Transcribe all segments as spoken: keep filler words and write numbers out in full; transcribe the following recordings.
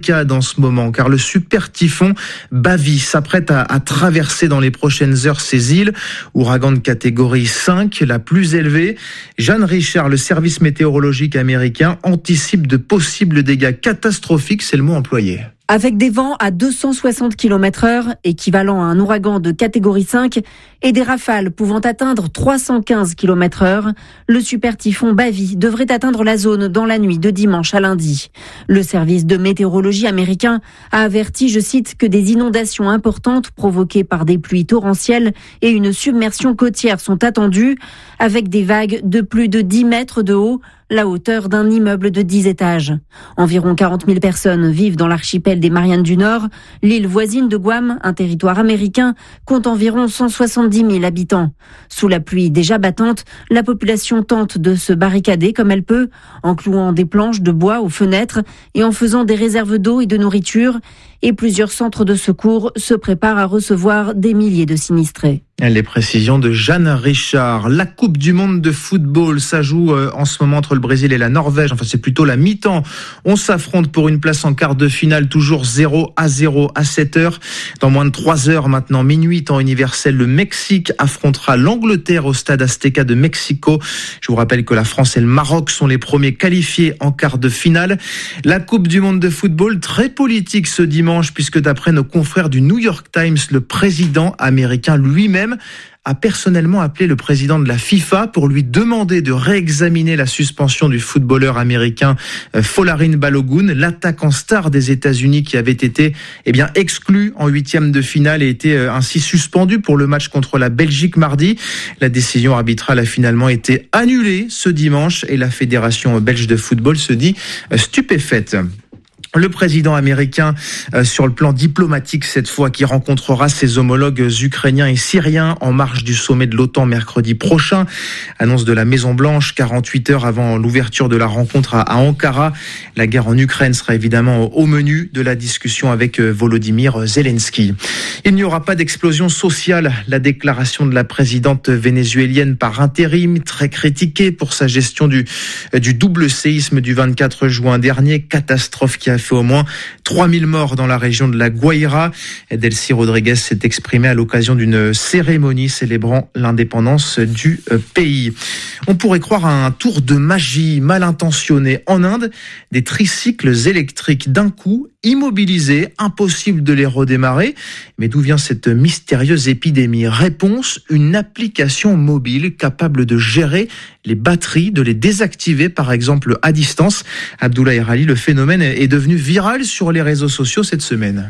délicate en ce moment, car le super typhon Bavi s'apprête à, à traverser dans les prochaines heures ces îles. Ouragan de catégorie cinq, la plus élevée. Jeanne Richard, le service météorologique américain, anticipe de possibles dégâts catastrophiques, c'est le mot employé. Avec des vents à deux cent soixante kilomètres heure, équivalent à un ouragan de catégorie cinq, et des rafales pouvant atteindre trois cent quinze kilomètres heure, le super typhon Bavi devrait atteindre la zone dans la nuit de dimanche à lundi. Le service de météorologie américain a averti, je cite, que des inondations importantes provoquées par des pluies torrentielles et une submersion côtière sont attendues, avec des vagues de plus de dix mètres de haut, la hauteur d'un immeuble de dix étages. Environ quarante mille personnes vivent dans l'archipel des Mariannes du Nord. L'île voisine de Guam, un territoire américain, compte environ cent soixante-dix mille habitants. Sous la pluie déjà battante, la population tente de se barricader comme elle peut, en clouant des planches de bois aux fenêtres et en faisant des réserves d'eau et de nourriture. Et plusieurs centres de secours se préparent à recevoir des milliers de sinistrés. Les précisions de Jeanne Richard. La Coupe du monde de football, ça joue en ce moment entre le Brésil et la Norvège. Enfin, c'est plutôt la mi-temps. On s'affronte pour une place en quart de finale, toujours zéro à zéro à sept heures. Dans moins de trois heures maintenant, minuit, temps universel, le Mexique affrontera l'Angleterre au stade Azteca de Mexico. Je vous rappelle que la France et le Maroc sont les premiers qualifiés en quart de finale. La Coupe du monde de football, très politique ce dimanche, puisque d'après nos confrères du New York Times, le président américain lui-même a personnellement appelé le président de la FIFA pour lui demander de réexaminer la suspension du footballeur américain Folarin Balogun, l'attaquant star des États-Unis qui avait été eh bien exclu en huitième de finale et était ainsi suspendu pour le match contre la Belgique mardi. La décision arbitrale a finalement été annulée ce dimanche et la Fédération belge de football se dit stupéfaite. Le président américain, euh, sur le plan diplomatique cette fois, qui rencontrera ses homologues ukrainiens et syriens en marge du sommet de l'OTAN mercredi prochain. Annonce de la Maison-Blanche, quarante-huit heures avant l'ouverture de la rencontre à, à Ankara. La guerre en Ukraine sera évidemment au menu de la discussion avec euh, Volodymyr Zelensky. Il n'y aura pas d'explosion sociale. La déclaration de la présidente vénézuélienne par intérim, très critiquée pour sa gestion du, euh, du double séisme du vingt-quatre juin dernier. Catastrophe qui a fait au moins trois mille morts dans la région de la Guaira. Delcy Rodriguez s'est exprimée à l'occasion d'une cérémonie célébrant l'indépendance du pays. On pourrait croire à un tour de magie mal intentionné. En Inde, des tricycles électriques d'un coup immobilisés, impossible de les redémarrer. Mais d'où vient cette mystérieuse épidémie ? Réponse, une application mobile capable de gérer les batteries, de les désactiver par exemple à distance. Abdullah Erali, le phénomène est devenu viral sur les réseaux sociaux cette semaine.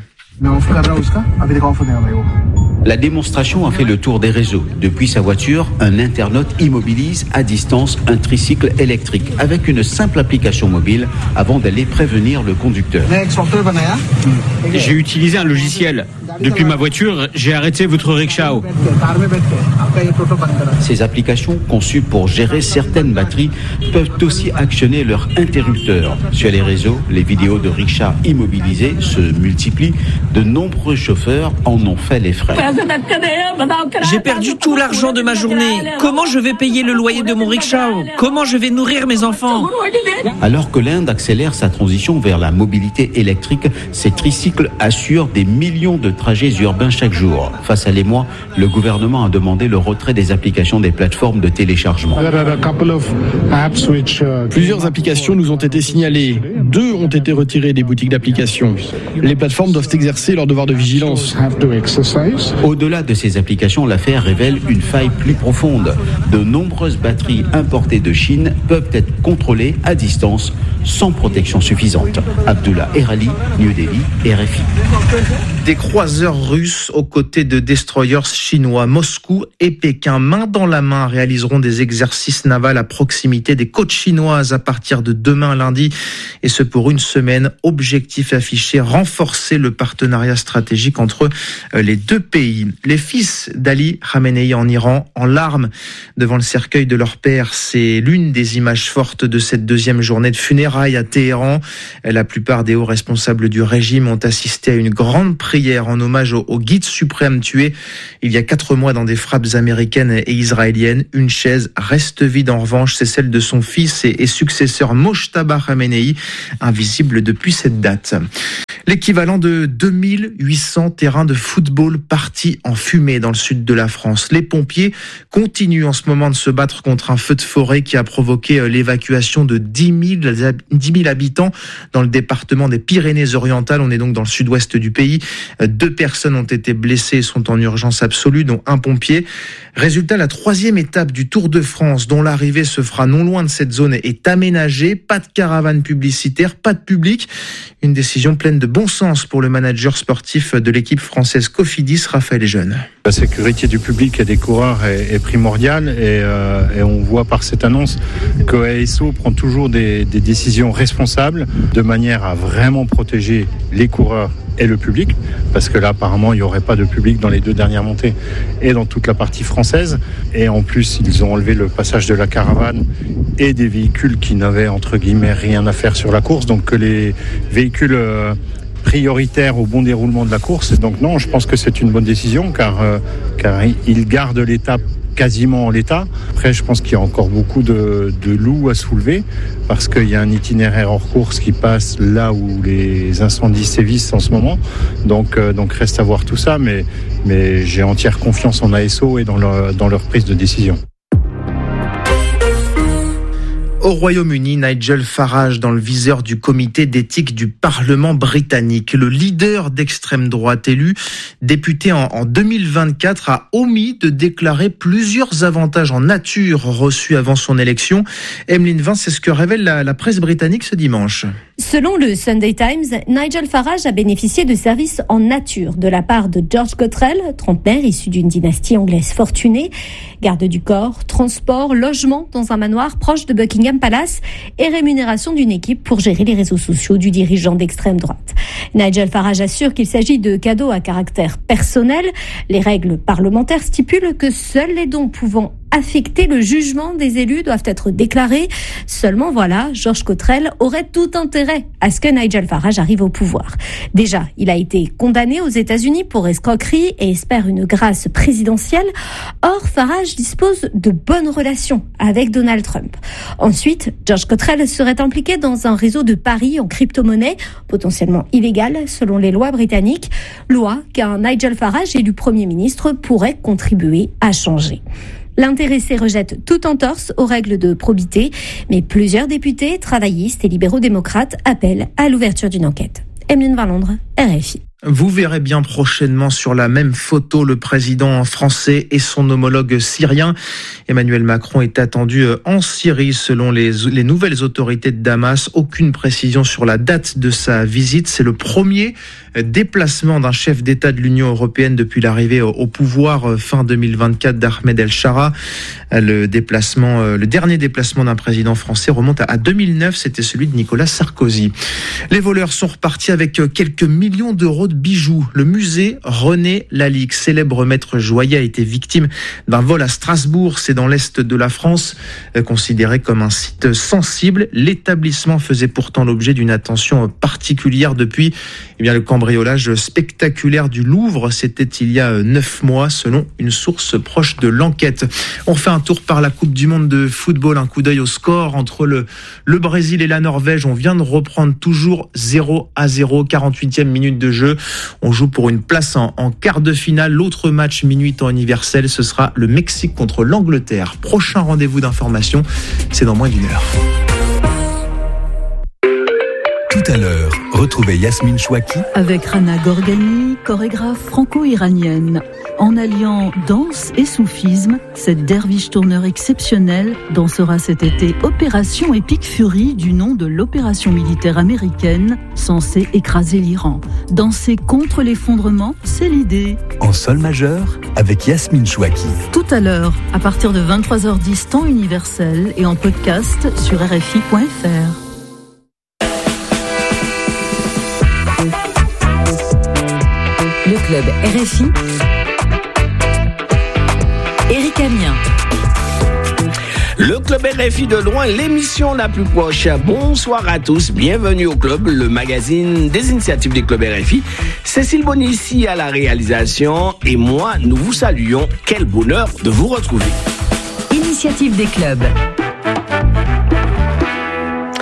La démonstration a fait le tour des réseaux. Depuis sa voiture, un internaute immobilise à distance un tricycle électrique avec une simple application mobile avant d'aller prévenir le conducteur. J'ai utilisé un logiciel. Depuis ma voiture, j'ai arrêté votre rickshaw. Ces applications, conçues pour gérer certaines batteries, peuvent aussi actionner leur interrupteur. Sur les réseaux, les vidéos de rickshaws immobilisés se multiplient. De nombreux chauffeurs en ont fait les frais. J'ai perdu tout l'argent de ma journée. Comment je vais payer le loyer de mon rickshaw ? Comment je vais nourrir mes enfants ? Alors que l'Inde accélère sa transition vers la mobilité électrique, ces tricycles assurent des millions de trajets urbains chaque jour. Face à l'émoi, le gouvernement a demandé le retrait des applications des plateformes de téléchargement. Plusieurs applications nous ont été signalées. Deux ont été retirées des boutiques d'applications. Les plateformes doivent exercer leur devoir de vigilance. Au-delà de ces applications, l'affaire révèle une faille plus profonde. De nombreuses batteries importées de Chine peuvent être contrôlées à distance sans protection suffisante. Abdullah Erali, New Delhi, R F I. Des croiseurs russes aux côtés de destroyers chinois. Moscou et Pékin, main dans la main, réaliseront des exercices navals à proximité des côtes chinoises à partir de demain lundi. Et ce pour une semaine. Objectif affiché, renforcer le partenariat stratégique entre les deux pays. Les fils d'Ali Khamenei en Iran, en larmes devant le cercueil de leur père. C'est l'une des images fortes de cette deuxième journée de funérailles à Téhéran. La plupart des hauts responsables du régime ont assisté à une grande prière en hommage au, au guide suprême tué il y a quatre mois dans des frappes américaines et israéliennes. Une chaise reste vide en revanche, c'est celle de son fils et, et successeur Mojtaba Khamenei, invisible depuis cette date. L'équivalent de deux mille huit cents terrains de football partis en fumée dans le sud de la France. Les pompiers continuent en ce moment de se battre contre un feu de forêt qui a provoqué l'évacuation de dix mille habitants dans le département des Pyrénées-Orientales. On est donc dans le sud-ouest du pays. Deux personnes ont été blessées et sont en urgence absolue, dont un pompier. Résultat, la troisième étape du Tour de France, dont l'arrivée se fera non loin de cette zone, est aménagée. Pas de caravane publicitaire, pas de public. Une décision pleine de bon sens pour le manager sportif de l'équipe française Cofidis, Raphaël Lejeune. La sécurité du public et des coureurs est, est primordiale et, euh, et on voit par cette annonce que A S O prend toujours des, des décisions responsables de manière à vraiment protéger les coureurs et le public, parce que là apparemment il n'y aurait pas de public dans les deux dernières montées et dans toute la partie française, et en plus ils ont enlevé le passage de la caravane et des véhicules qui n'avaient entre guillemets rien à faire sur la course, donc que les véhicules euh, prioritaires au bon déroulement de la course. Donc non, je pense que c'est une bonne décision car, euh, car ils gardent l'étape quasiment en l'état. Après, je pense qu'il y a encore beaucoup de, de loups à soulever parce qu'il y a un itinéraire hors course qui passe là où les incendies sévissent en ce moment. Donc, euh, donc reste à voir tout ça, mais, mais j'ai entière confiance en A S O et dans leur, dans leur prise de décision. Au Royaume-Uni, Nigel Farage dans le viseur du comité d'éthique du Parlement britannique. Le leader d'extrême droite élu, député en, en deux mille vingt-quatre, a omis de déclarer plusieurs avantages en nature reçus avant son élection. Emeline Vin, c'est ce que révèle la, la presse britannique ce dimanche. Selon le Sunday Times, Nigel Farage a bénéficié de services en nature de la part de George Cottrell, trentenaire issu d'une dynastie anglaise fortunée, garde du corps, transport, logement dans un manoir proche de Buckingham Palace et rémunération d'une équipe pour gérer les réseaux sociaux du dirigeant d'extrême droite. Nigel Farage assure qu'il s'agit de cadeaux à caractère personnel. Les règles parlementaires stipulent que seuls les dons pouvant affecter le jugement des élus doivent être déclarés. Seulement voilà, George Cottrell aurait tout intérêt à ce que Nigel Farage arrive au pouvoir. Déjà, il a été condamné aux États-Unis pour escroquerie et espère une grâce présidentielle. Or, Farage dispose de bonnes relations avec Donald Trump. Ensuite, George Cottrell serait impliqué dans un réseau de paris en crypto-monnaie, potentiellement illégal selon les lois britanniques, loi qu'un Nigel Farage élu Premier ministre pourrait contribuer à changer. L'intéressé rejette toute entorse aux règles de probité, mais plusieurs députés, travaillistes et libéraux-démocrates appellent à l'ouverture d'une enquête. Emeline Vin, Londres, R F I. Vous verrez bien prochainement sur la même photo le président français et son homologue syrien. Emmanuel Macron est attendu en Syrie selon les, les nouvelles autorités de Damas. Aucune précision sur la date de sa visite. C'est le premier déplacement d'un chef d'État de l'Union européenne depuis l'arrivée au pouvoir fin deux mille vingt-quatre d'Ahmed El-Shara. Le déplacement, le dernier déplacement d'un président français remonte à deux mille neuf. C'était celui de Nicolas Sarkozy. Les voleurs sont repartis avec quelques millions d'euros de bijoux. Le musée René Lalique, célèbre maître joaillier, a été victime d'un vol à Strasbourg. C'est dans l'est de la France, considéré comme un site sensible. L'établissement faisait pourtant l'objet d'une attention particulière depuis eh bien, le cambriolage spectaculaire du Louvre. C'était il y a neuf mois, selon une source proche de l'enquête. On fait un tour par la Coupe du Monde de football. Un coup d'œil au score entre le, le Brésil et la Norvège. On vient de reprendre toujours zéro à zéro, quarante-huitième minute de jeu. On joue pour une place en, en quart de finale. L'autre match minuit temps universel, ce sera le Mexique contre l'Angleterre. Prochain rendez-vous d'information, c'est dans moins d'une heure. Tout à l'heure, retrouvez Yasmine Chouaki avec Rana Gorgani, chorégraphe franco-iranienne. En alliant danse et soufisme, cette derviche tourneur exceptionnelle dansera cet été Opération Epic Fury du nom de l'opération militaire américaine censée écraser l'Iran. Danser contre l'effondrement, c'est l'idée. En sol majeur avec Yasmine Chouaki. Tout à l'heure, à partir de vingt-trois heures dix temps universel et en podcast sur R F I point F R. Le club R F I, Éric Amien. Le club R F I de loin, l'émission la plus proche. Bonsoir à tous, bienvenue au club, le magazine des initiatives des clubs R F I. Cécile Bonissi à la réalisation et moi, nous vous saluons. Quel bonheur de vous retrouver. Initiative des clubs.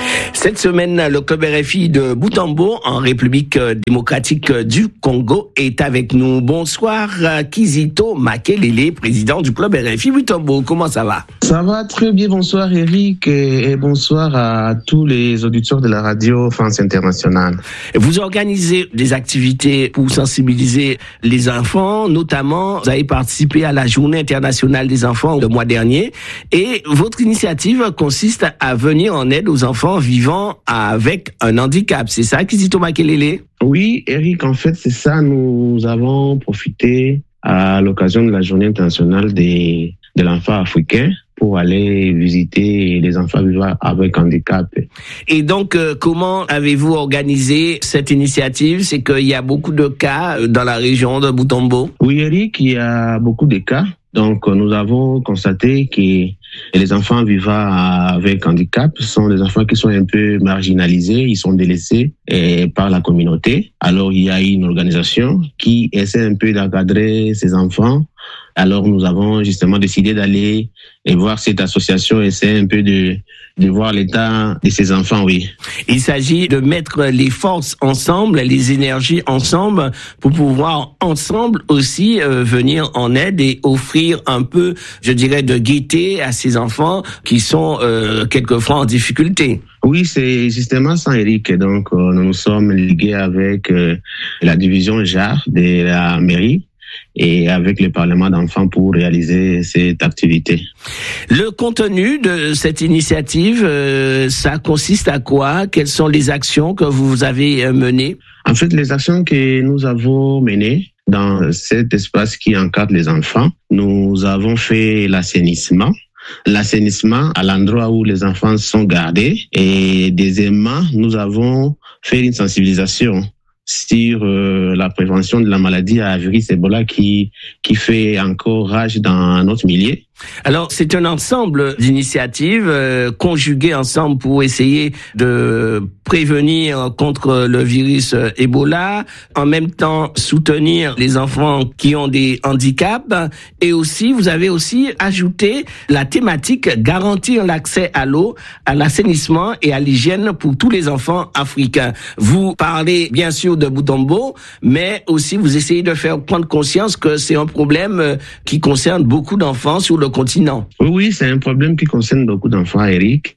Cette semaine, le club R F I de Butembo, en République démocratique du Congo, est avec nous. Bonsoir, Kizito Makelele, président du club R F I Butembo. Comment ça va? Ça va très bien. Bonsoir Eric et bonsoir à tous les auditeurs de la radio France Internationale. Vous organisez des activités pour sensibiliser les enfants, notamment vous avez participé à la Journée internationale des enfants le mois dernier et votre initiative consiste à venir en aide aux enfants vivant avec un handicap. C'est ça, Kizito Makelele? Oui, Eric, en fait, c'est ça. Nous avons profité à l'occasion de la Journée internationale des, de l'enfant africain pour aller visiter les enfants vivant avec handicap. Et donc, euh, comment avez-vous organisé cette initiative? C'est qu'il y a beaucoup de cas dans la région de Butembo. Oui, Eric, il y a beaucoup de cas. Donc, nous avons constaté que les enfants vivant avec handicap sont des enfants qui sont un peu marginalisés, ils sont délaissés eh, par la communauté. Alors, il y a une organisation qui essaie un peu d'encadrer ces enfants. Alors, nous avons justement décidé d'aller et voir cette association, essayer un peu de, de voir l'état de ces enfants, oui. Il s'agit de mettre les forces ensemble, les énergies ensemble, pour pouvoir ensemble aussi euh, venir en aide et offrir un peu, je dirais, de gaieté à ces enfants qui sont euh, quelquefois en difficulté. Oui, c'est justement ça, Eric. Donc, euh, nous nous sommes ligués avec euh, la division J A R de la mairie et avec le Parlement d'enfants pour réaliser cette activité. Le contenu de cette initiative, euh, ça consiste à quoi? Quelles sont les actions que vous avez menées? En fait, les actions que nous avons menées dans cet espace qui encadre les enfants, nous avons fait l'assainissement. L'assainissement à l'endroit où les enfants sont gardés et deuxièmement, nous avons fait une sensibilisation sur euh, la prévention de la maladie à virus Ebola qui qui fait encore rage dans notre milieu. Alors, c'est un ensemble d'initiatives euh, conjuguées ensemble pour essayer de prévenir contre le virus Ebola, en même temps soutenir les enfants qui ont des handicaps et aussi, vous avez aussi ajouté la thématique garantir l'accès à l'eau, à l'assainissement et à l'hygiène pour tous les enfants africains. Vous parlez bien sûr de Butembo, mais aussi vous essayez de faire prendre conscience que c'est un problème qui concerne beaucoup d'enfants sur le continent. Oui, oui, c'est un problème qui concerne beaucoup d'enfants, Eric.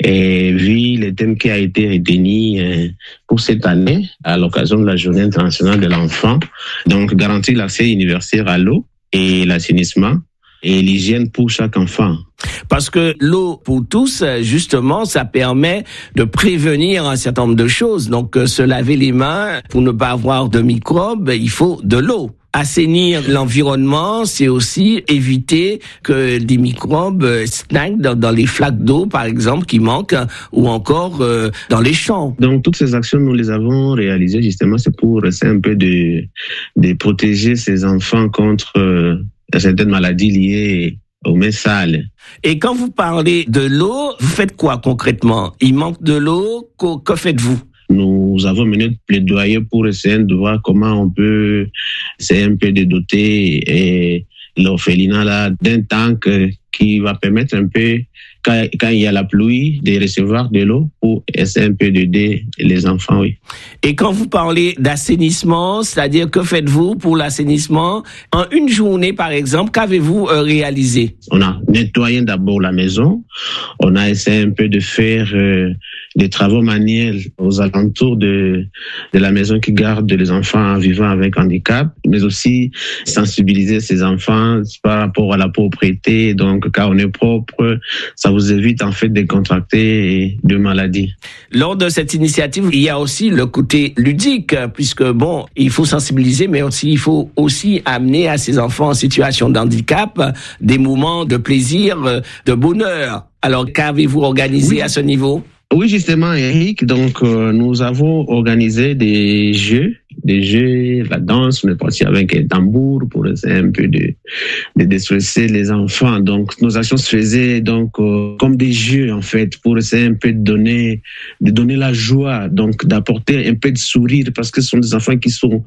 Et vu le thème qui a été retenu pour cette année, à l'occasion de la Journée internationale de l'enfant, donc garantir l'accès universel à l'eau et l'assainissement et l'hygiène pour chaque enfant. Parce que l'eau pour tous, justement, ça permet de prévenir un certain nombre de choses. Donc, se laver les mains pour ne pas avoir de microbes, il faut de l'eau. Assainir l'environnement, c'est aussi éviter que des microbes stagnent dans, dans les flaques d'eau, par exemple, qui manquent, ou encore euh, dans les champs. Donc, toutes ces actions, nous les avons réalisées, justement, c'est pour essayer un peu de, de protéger ces enfants contre euh, certaines maladies liées aux mains sales. Et quand vous parlez de l'eau, vous faites quoi concrètement? Il manque de l'eau, que, que faites-vous? Nous avons mené de plaidoyer pour essayer de voir comment on peut essayer un peu de doter et l'orphelinat là d'un tank qui va permettre un peu, quand, quand il y a la pluie, de recevoir de l'eau pour essayer un peu d'aider les enfants, oui. Et quand vous parlez d'assainissement, c'est-à-dire que faites-vous pour l'assainissement? En une journée, par exemple, qu'avez-vous euh, réalisé? On a nettoyé d'abord la maison. On a essayé un peu de faire euh, des travaux manuels aux alentours de, de la maison qui garde les enfants vivant avec handicap, mais aussi sensibiliser ces enfants par rapport à la propreté. Donc, quand on est propre, ça vous évite en fait de contracter de maladies. Lors de cette initiative, il y a aussi le côté ludique, puisque bon, il faut sensibiliser, mais aussi il faut aussi amener à ces enfants en situation de handicap des moments de plaisir, de bonheur. Alors, qu'avez-vous organisé oui. à ce niveau? Oui, justement, Eric. Donc, euh, nous avons organisé des jeux, des jeux, la danse. On est parti avec un tambour pour essayer un peu de, de déstresser les enfants. Donc, nos actions se faisaient donc euh, comme des jeux en fait, pour essayer un peu de donner, de donner la joie, donc d'apporter un peu de sourire, parce que ce sont des enfants qui sont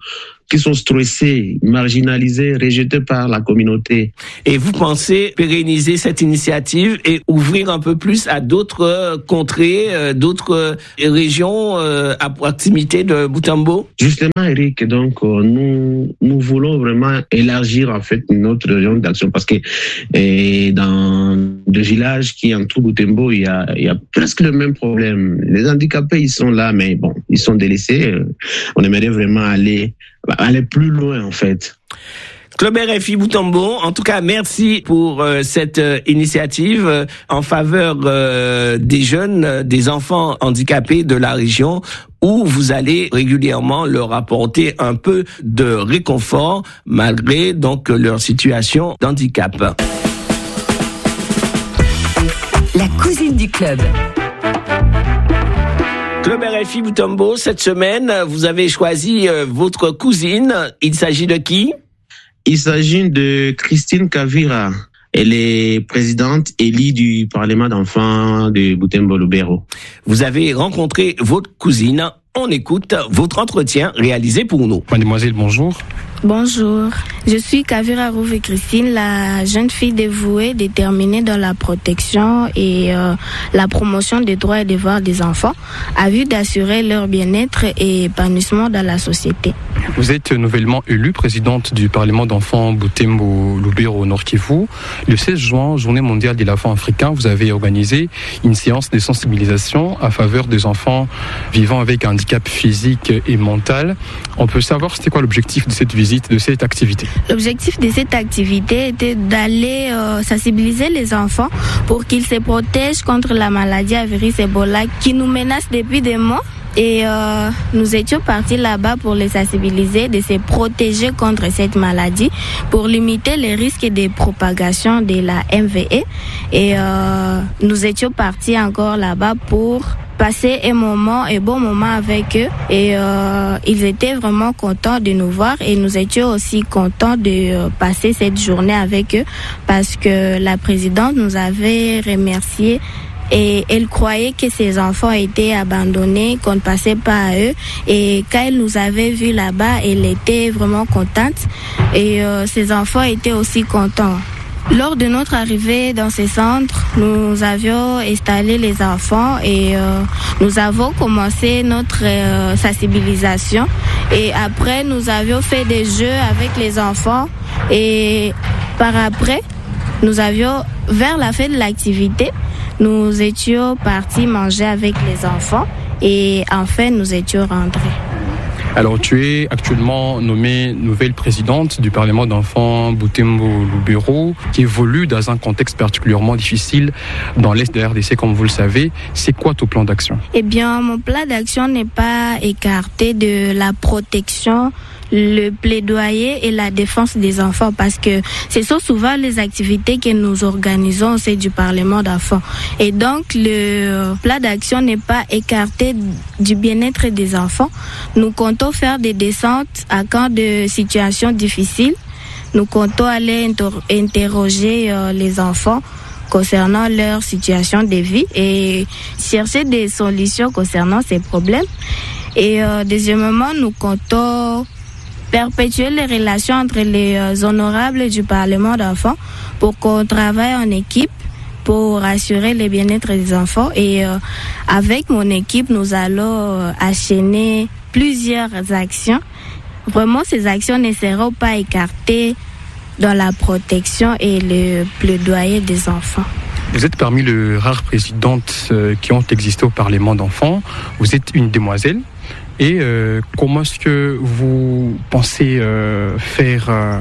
qui sont stressés, marginalisés, rejetés par la communauté. Et vous pensez pérenniser cette initiative et ouvrir un peu plus à d'autres contrées, d'autres régions à proximité de Boutembo? Justement, Eric, donc nous nous voulons vraiment élargir en fait notre région d'action parce que et dans le village qui entoure Boutembo, il y a il y a presque le même problème. Les handicapés, ils sont là, mais bon, ils sont délaissés. On aimerait vraiment aller aller plus loin en fait. Club R F I Boutembo, en tout cas, merci pour euh, cette euh, initiative euh, en faveur euh, des jeunes, euh, des enfants handicapés de la région, où vous allez régulièrement leur apporter un peu de réconfort malgré donc leur situation d'handicap. La cousine du club. Club R F I Boutembo, cette semaine, vous avez choisi euh, votre cousine. Il s'agit de qui? Il s'agit de Christine Kavira. Elle est présidente élue du Parlement d'enfants de Boutembo-Lubero. Vous avez rencontré votre cousine. On écoute votre entretien réalisé pour nous. Mademoiselle, bonjour. Bonjour, je suis Kavira Rouve Christine, la jeune fille dévouée, déterminée dans la protection et euh, la promotion des droits et devoirs des enfants, à vue d'assurer leur bien-être et épanouissement dans la société. Vous êtes nouvellement élue présidente du Parlement d'enfants Boutembo-Lubero Nord Kivu. Le seize juin, journée mondiale de l'enfant africain, vous avez organisé une séance de sensibilisation à faveur des enfants vivant avec un handicap physique et mental. On peut savoir c'était quoi l'objectif de cette visite, de cette activité? L'objectif de cette activité était d'aller euh, sensibiliser les enfants pour qu'ils se protègent contre la maladie à virus Ebola qui nous menace depuis des mois. Et euh, nous étions partis là-bas pour les sensibiliser, de se protéger contre cette maladie, pour limiter les risques de propagation de la M V E. Et euh, nous étions partis encore là-bas pour passer un moment, un bon moment avec eux. Et euh, ils étaient vraiment contents de nous voir et nous étions aussi contents de euh, passer cette journée avec eux parce que la présidente nous avait remercié. Et elle croyait que ses enfants étaient abandonnés, qu'on ne passait pas à eux. Et quand elle nous avait vus là-bas, elle était vraiment contente. Et euh, ses enfants étaient aussi contents. Lors de notre arrivée dans ces centres, nous avions installé les enfants et euh, nous avons commencé notre euh, sensibilisation. Et après, nous avions fait des jeux avec les enfants. Et par après, nous avions, vers la fin de l'activité, nous étions partis manger avec les enfants et enfin nous étions rentrés. Alors tu es actuellement nommée nouvelle présidente du Parlement d'enfants Boutembo-Lubero qui évolue dans un contexte particulièrement difficile dans l'Est de la R D C comme vous le savez. C'est quoi ton plan d'action? Eh bien mon plan d'action n'est pas écarté de la protection, le plaidoyer et la défense des enfants parce que ce sont souvent les activités que nous organisons au sein du Parlement d'enfants. Et donc le plan d'action n'est pas écarté du bien-être des enfants. Nous comptons faire des descentes à cas de situations difficiles. Nous comptons aller inter- interroger euh, les enfants concernant leur situation de vie et chercher des solutions concernant ces problèmes. Et euh, deuxièmement, nous comptons perpétuer les relations entre les euh, honorables du Parlement d'enfants pour qu'on travaille en équipe pour assurer le bien-être des enfants. Et euh, avec mon équipe, nous allons euh, enchaîner plusieurs actions. Vraiment, ces actions ne seront pas écartées dans la protection et le plaidoyer des enfants. Vous êtes parmi les rares présidentes euh, qui ont existé au Parlement d'enfants. Vous êtes une demoiselle. Et euh, comment est-ce que vous pensez euh, faire euh,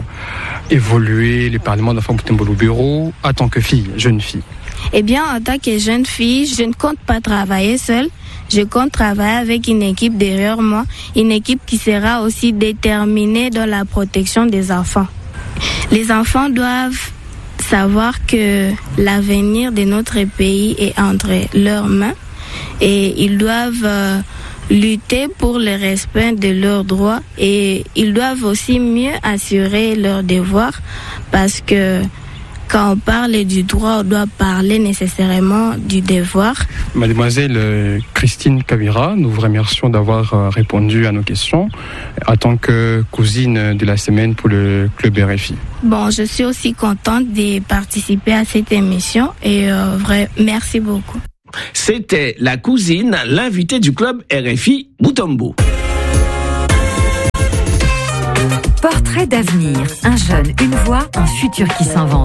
évoluer le Parlement d'enfants Boutembo-Lubero en tant que fille, jeune fille? Eh bien, en tant que jeune fille, je ne compte pas travailler seule. Je compte travailler avec une équipe derrière moi, une équipe qui sera aussi déterminée dans la protection des enfants. Les enfants doivent savoir que l'avenir de notre pays est entre leurs mains et ils doivent euh, lutter pour le respect de leurs droits et ils doivent aussi mieux assurer leurs devoirs parce que Quand on parle du droit, on doit parler nécessairement du devoir. Mademoiselle euh, Christine Kavira, nous vous remercions d'avoir euh, répondu à nos questions en tant que cousine de la semaine pour le Club R F I. Bon, je suis aussi contente de participer à cette émission et euh, vrai, merci beaucoup. C'était la cousine, l'invitée du Club R F I Butembo. Portrait d'avenir, un jeune, une voix, un futur qui s'invente.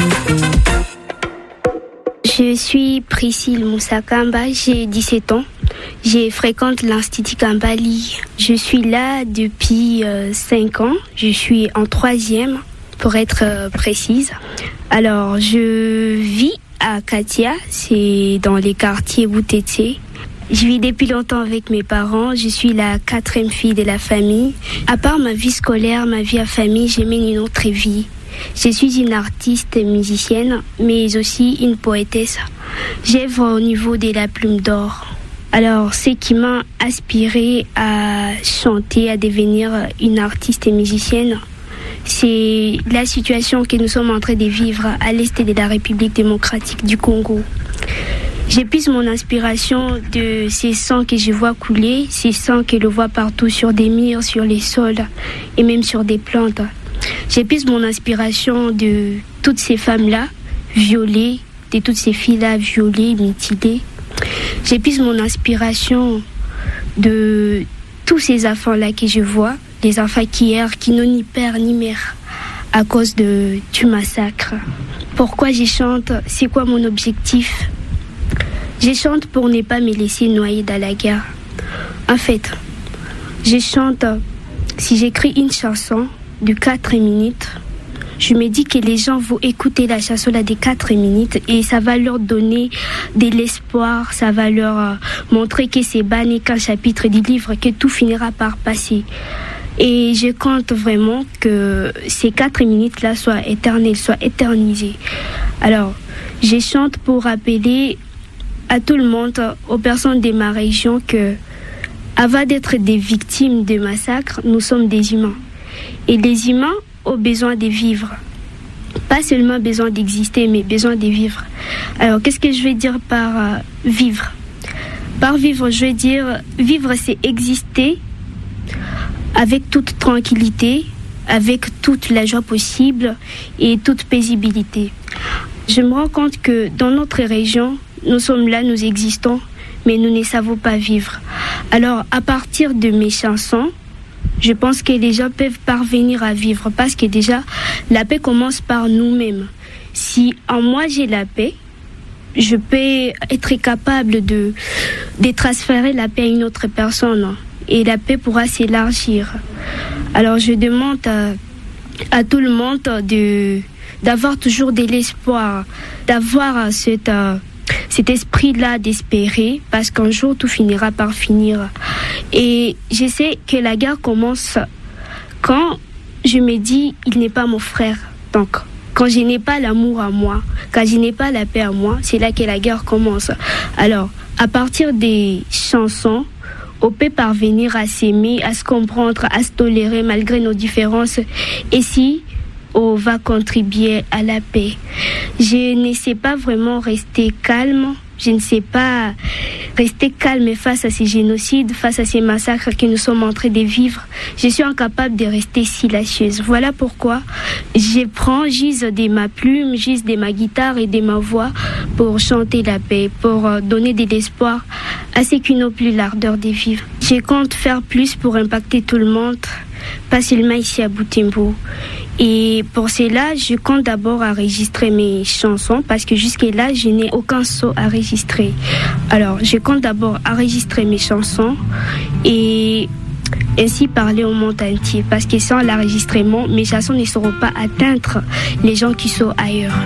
Je suis Priscille Moussa Kamba, j'ai dix-sept ans. Je fréquente l'Institut Kambali. Je suis là depuis euh, cinq ans. Je suis en troisième, pour être euh, précise. Alors, je vis à Katia, c'est dans les quartiers Boutetier. Je vis depuis longtemps avec mes parents. Je suis la quatrième fille de la famille. À part ma vie scolaire, ma vie à famille, j'ai mené une autre vie. Je suis une artiste musicienne, mais aussi une poétesse. J'œuvre au niveau de la Plume d'Or. Alors, ce qui m'a inspirée à chanter, à devenir une artiste musicienne, c'est la situation que nous sommes en train de vivre à l'est de la République démocratique du Congo. J'épuise mon inspiration de ces sangs que je vois couler, ces sangs que je vois partout sur des murs, sur les sols et même sur des plantes. J'épuise mon inspiration de toutes ces femmes-là violées, de toutes ces filles-là violées, mutilées. J'épuise mon inspiration de tous ces enfants-là que je vois, des enfants qui errent, qui n'ont ni père ni mère à cause de, du massacre. Pourquoi je chante? C'est quoi mon objectif? Je chante pour ne pas me laisser noyer dans la guerre. En fait, je chante, si j'écris une chanson de quatre minutes, je me dis que les gens vont écouter la chanson là de quatre minutes et ça va leur donner de l'espoir, ça va leur euh, montrer que c'est banni qu'un chapitre du livre, que tout finira par passer. Et je compte vraiment que ces quatre minutes-là soient éternelles, soient éternisées. Alors, je chante pour rappeler à tout le monde, aux personnes de ma région, que avant d'être des victimes de massacres, nous sommes des humains. Et les humains ont besoin de vivre. Pas seulement besoin d'exister, mais besoin de vivre. Alors, qu'est-ce que je veux dire par euh, vivre? Par vivre, je veux dire, vivre, c'est exister avec toute tranquillité, avec toute la joie possible et toute paisibilité. Je me rends compte que dans notre région, nous sommes là, nous existons, mais nous ne savons pas vivre. Alors, à partir de mes chansons, je pense que les gens peuvent parvenir à vivre parce que déjà, la paix commence par nous-mêmes. Si en moi j'ai la paix, je peux être capable de, de transférer la paix à une autre personne et la paix pourra s'élargir. Alors, je demande à, à tout le monde de, d'avoir toujours de l'espoir, d'avoir cette... cet esprit-là d'espérer, parce qu'un jour tout finira par finir. Et je sais que la guerre commence quand je me dis il n'est pas mon frère. Donc quand je n'ai pas l'amour à moi, quand je n'ai pas la paix à moi, c'est là que la guerre commence. Alors à partir des chansons, on peut parvenir à s'aimer, à se comprendre, à se tolérer malgré nos différences. Et si on va contribuer à la paix. Je ne sais pas vraiment rester calme, je ne sais pas rester calme face à ces génocides, face à ces massacres que nous sommes en train de vivre. Je suis incapable de rester silencieuse. Voilà pourquoi je prends, j'use de ma plume, j'use de ma guitare et de ma voix pour chanter la paix, pour donner de l'espoir à ceux qui n'ont plus l'ardeur de vivre. Je compte faire plus pour impacter tout le monde, pas seulement ici à Butembo. Et pour cela, je compte d'abord enregistrer mes chansons parce que jusque-là, je n'ai aucun son à enregistrer. Alors, je compte d'abord enregistrer mes chansons et ainsi parler au monde entier parce que sans l'enregistrement, mes chansons ne sauront pas atteindre les gens qui sont ailleurs.